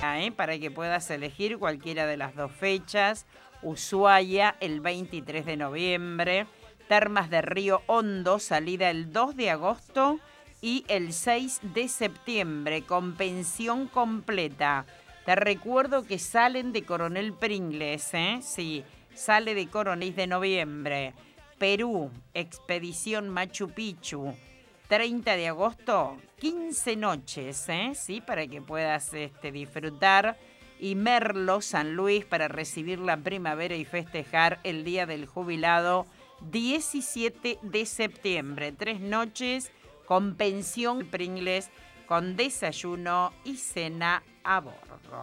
para que puedas elegir cualquiera de las dos fechas. Ushuaia el 23 de noviembre, Termas de Río Hondo, salida el 2 de agosto y el 6 de septiembre, con pensión completa. Te recuerdo que salen de Coronel Pringles, sí, sale de Coronel de noviembre. Perú, Expedición Machu Picchu, 30 de agosto, 15 noches, sí, para que puedas disfrutar. Y Merlo, San Luis, para recibir la primavera y festejar el Día del Jubilado, 17 de septiembre. 3 noches con pensión Pringles, con desayuno y cena a bordo.